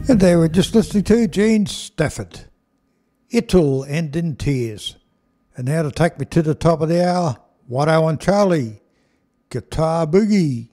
And they were just listening to Gene Stafford, It'll End in Tears. And now to take me to the top of the hour, 101 Charlie, Guitar Boogie.